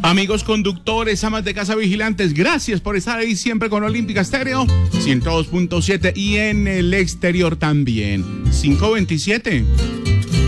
Amigos conductores, amas de casa vigilantes, gracias por estar ahí siempre con Olímpica Estéreo 102.7 y en el exterior también. 527.